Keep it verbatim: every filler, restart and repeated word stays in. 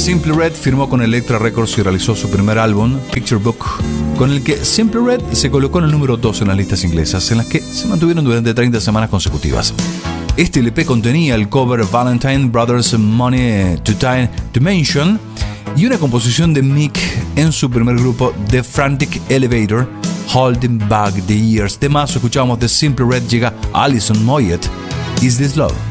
Simply Red firmó con Elektra Records y realizó su primer álbum, Picture Book, con el que Simply Red se colocó en el número dos en las listas inglesas, en las que se mantuvieron durante treinta semanas consecutivas. Este L P contenía el cover Valentine Brothers Money to Time to Mention y una composición de Mick en su primer grupo The Frantic Elevator, Holding Back the Years. De más, escuchamos de Simply Red, llega Alison Moyet, Is This Love?